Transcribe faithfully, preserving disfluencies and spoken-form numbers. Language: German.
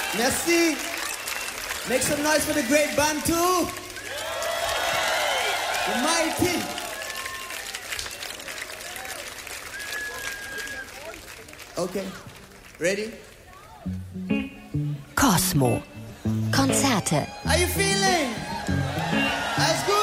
Merci. Make some noise for the great Bantu. The mighty. Okay. Ready? Cosmo. Konzerte. Are you feeling? That's good.